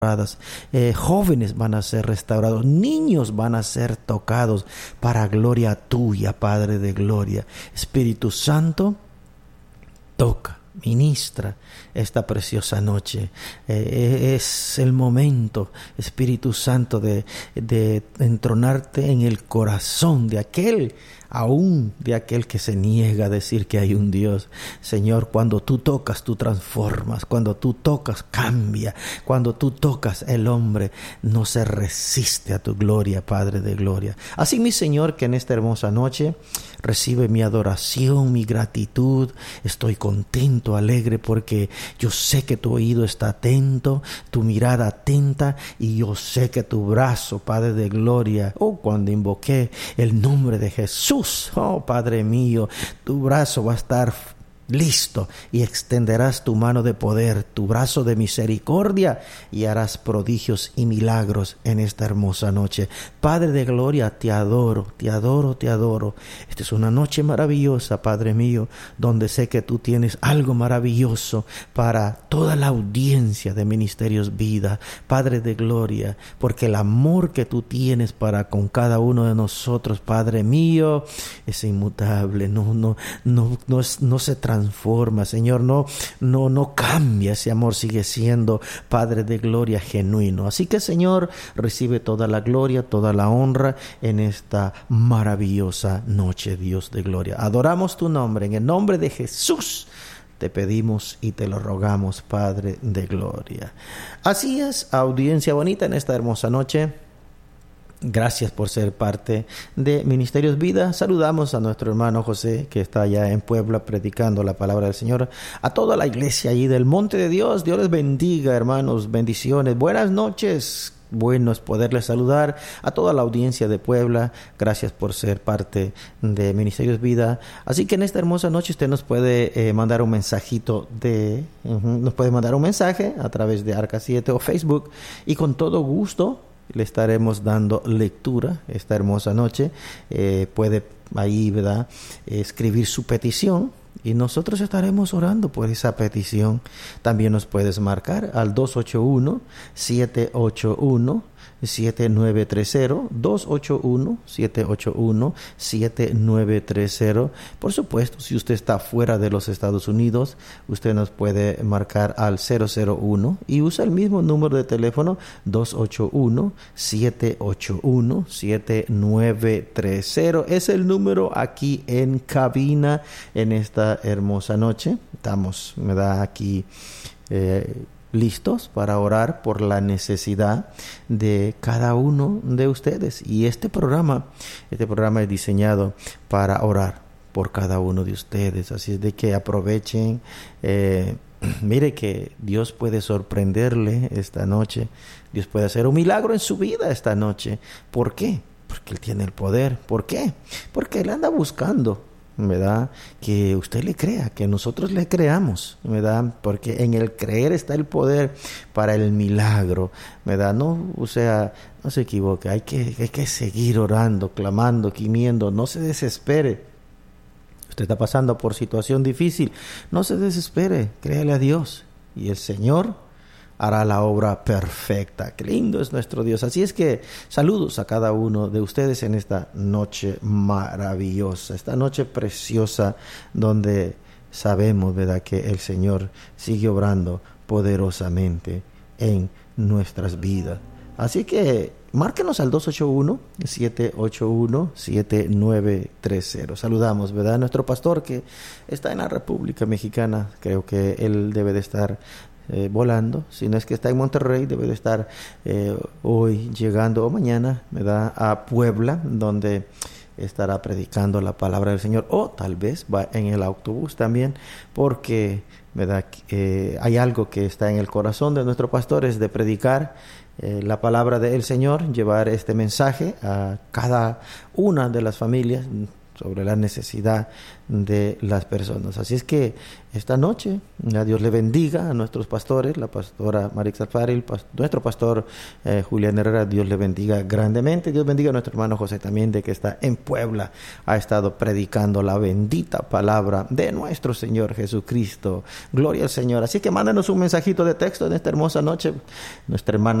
jóvenes van a ser restaurados, niños van a ser tocados para gloria tuya, Padre de gloria. Espíritu Santo, toca, ministra esta preciosa noche. Es el momento, Espíritu Santo, de entronarte en el corazón de aquel que se niega a decir que hay un Dios. Señor, cuando tú tocas, tú transformas. Cuando tú tocas, cambia. Cuando tú tocas, el hombre no se resiste a tu gloria, Padre de gloria. Así, mi Señor, que en esta hermosa noche recibe mi adoración, mi gratitud. Estoy contento, alegre, porque yo sé que tu oído está atento, tu mirada atenta, y yo sé que tu brazo, Padre de gloria, cuando invoqué el nombre de Jesús, Padre mío, tu brazo va a estar listo y extenderás tu mano de poder, tu brazo de misericordia, y harás prodigios y milagros en esta hermosa noche. Padre de gloria, te adoro, te adoro, te adoro. Esta es una noche maravillosa, Padre mío, donde sé que tú tienes algo maravilloso para toda la audiencia de Ministerios Vida, Padre de gloria, porque el amor que tú tienes para con cada uno de nosotros, Padre mío, es inmutable, no se transforma, Señor, no cambia. Ese amor sigue siendo, Padre de gloria, genuino. Así que, Señor, recibe toda la gloria, toda la honra en esta maravillosa noche, Dios de gloria. Adoramos tu nombre, en el nombre de Jesús te pedimos y te lo rogamos, Padre de gloria. Así es, audiencia bonita, en esta hermosa noche. Gracias por ser parte de Ministerios Vida. Saludamos a nuestro hermano José, que está allá en Puebla predicando la palabra del Señor. A toda la iglesia allí del Monte de Dios. Dios les bendiga, hermanos. Bendiciones. Buenas noches. Bueno es poderles saludar a toda la audiencia de Puebla. Gracias por ser parte de Ministerios Vida. Así que en esta hermosa noche usted nos puede mandar un mensajito nos puede mandar un mensaje a través de Arca 7 o Facebook, y con todo gusto le estaremos dando lectura esta hermosa noche. Puede ahí, ¿verdad?, escribir su petición, y nosotros estaremos orando por esa petición. También nos puedes marcar al 281-781-7930, 281-781-7930. Por supuesto, si usted está fuera de los Estados Unidos, usted nos puede marcar al 001 y usa el mismo número de teléfono, 281-781-7930. Es el número aquí en cabina en esta hermosa noche. Estamos, aquí listos para orar por la necesidad de cada uno de ustedes. Y este programa es diseñado para orar por cada uno de ustedes. Así es de que aprovechen. Mire que Dios puede sorprenderle esta noche. Dios puede hacer un milagro en su vida esta noche. ¿Por qué? Porque Él tiene el poder. ¿Por qué? Porque Él anda buscando, ¿verdad?, que usted le crea, que nosotros le creamos, ¿verdad?, porque en el creer está el poder para el milagro, ¿verdad? No se equivoque, hay que seguir orando, clamando, gimiendo. No se desespere. Usted está pasando por situación difícil, no se desespere, créale a Dios, y el Señor hará la obra perfecta. Qué lindo es nuestro Dios. Así es que saludos a cada uno de ustedes en esta noche maravillosa, esta noche preciosa, donde sabemos, ¿verdad?, que el Señor sigue obrando poderosamente en nuestras vidas. Así que márquenos al 281-781-7930. Saludamos, ¿verdad?, a nuestro pastor que está en la República Mexicana. Creo que él debe de estar volando, si no es que está en Monterrey, debe de estar hoy llegando o mañana, ¿verdad?, a Puebla, donde estará predicando la palabra del Señor, o tal vez va en el autobús también, porque, ¿verdad?, hay algo que está en el corazón de nuestro pastor, es de predicar la palabra del Señor, llevar este mensaje a cada una de las familias. sobre la necesidad de las personas. Así es que esta noche, a Dios le bendiga a nuestros pastores, la pastora Marix Alfari, nuestro pastor Julián Herrera, Dios le bendiga grandemente. Dios bendiga a nuestro hermano José también, de que está en Puebla, ha estado predicando la bendita palabra de nuestro Señor Jesucristo. Gloria al Señor. Así que mándanos un mensajito de texto en esta hermosa noche. Nuestra hermana